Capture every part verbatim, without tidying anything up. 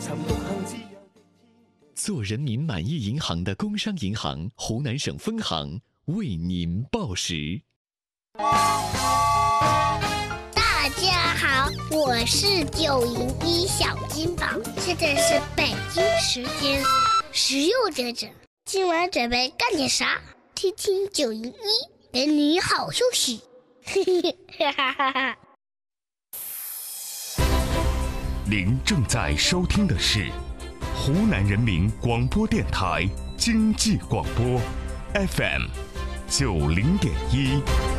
做人民满意银行的工商银行湖南省分行为您报时。 大家好，我是九零一小金宝，现在是北京时间十六点整。今晚准备干点啥？听听九零一，给你好消息。嘿嘿哈哈哈哈。 您正在收听的是湖南人民广播电台经济广播 F M 九零点一。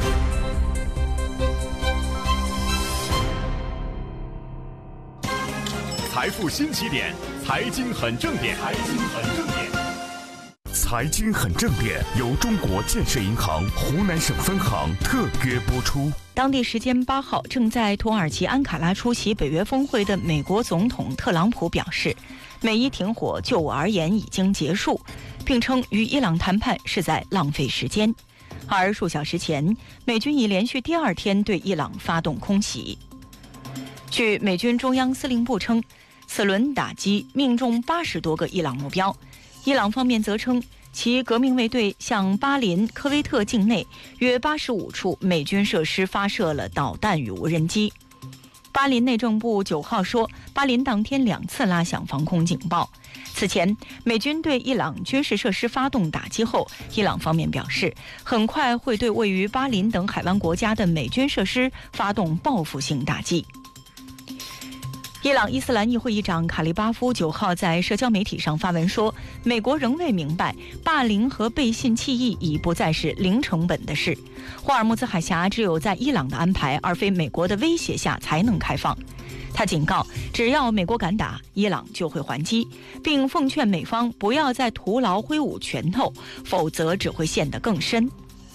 财富新起点，财经很正点，财经很正点。 财经很正点由中国建设银行湖南省分行特约播出。 当地时间八号，正在土耳其安卡拉出席北约峰会的美国总统特朗普表示，美伊停火就我而言已经结束，并称与伊朗谈判是在浪费时间。而数小时前，美军已连续第二天对伊朗发动空袭。据美军中央司令部称，此轮打击命中八十多个伊朗目标。伊朗方面则称，其革命卫队向巴林、科威特境内约八十五处美军设施发射了导弹与无人机。巴林内政部九号说，巴林当天两次拉响防空警报。此前，美军对伊朗军事设施发动打击后，伊朗方面表示，很快会对位于巴林等海湾国家的美军设施发动报复性打击。伊朗伊斯兰议会议长卡利巴夫九号在社交媒体上发文说，美国仍未明白霸凌和背信弃义已不再是零成本的事。霍尔木兹海峡只有在伊朗的安排而非美国的威胁下才能开放。他警告，只要美国敢打，伊朗就会还击，并奉劝美方不要再徒劳挥舞拳头，否则只会陷得更深。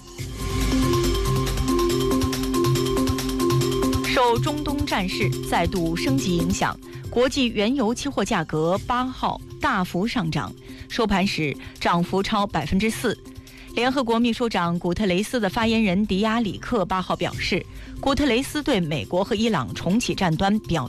受中东战事再度升级影响，国际原油期货价格八号大幅上涨，收盘时涨幅超百分之四。联合国秘书长古特雷斯的发言人迪亚里克八号表示，古特雷斯对美国和伊朗重启战端表